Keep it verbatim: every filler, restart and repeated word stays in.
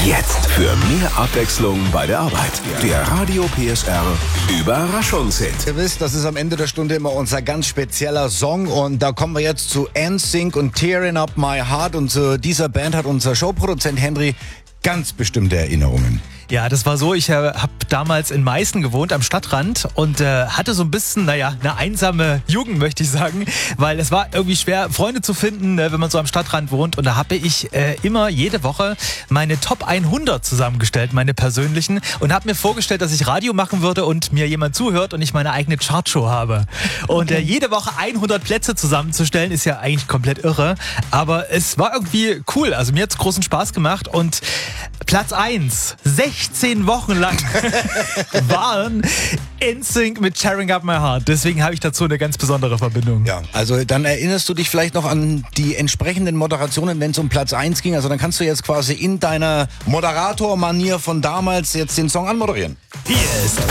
Jetzt für mehr Abwechslung bei der Arbeit. Der Radio P S R Überraschungshit. Ihr wisst, das ist am Ende der Stunde immer unser ganz spezieller Song und da kommen wir jetzt zu N Sync und Tearing Up My Heart und zu dieser Band hat unser Showproduzent Henry ganz bestimmte Erinnerungen. Ja, das war so, ich äh, habe damals in Meißen gewohnt, am Stadtrand und äh, hatte so ein bisschen, naja, eine einsame Jugend, möchte ich sagen, weil es war irgendwie schwer, Freunde zu finden, äh, wenn man so am Stadtrand wohnt und da habe ich äh, immer jede Woche meine Top hundert zusammengestellt, meine persönlichen und habe mir vorgestellt, dass ich Radio machen würde und mir jemand zuhört und ich meine eigene Chartshow habe. Und äh, jede Woche hundert Plätze zusammenzustellen, ist ja eigentlich komplett irre, aber es war irgendwie cool, also mir hat es großen Spaß gemacht und Platz eins, sechzehn Wochen lang waren N Sync mit Tearing Up My Heart. Deswegen habe ich dazu eine ganz besondere Verbindung. Ja, also dann erinnerst du dich vielleicht noch an die entsprechenden Moderationen, wenn es um Platz eins ging. Also dann kannst du jetzt quasi in deiner Moderator-Manier von damals jetzt den Song anmoderieren. Hier ist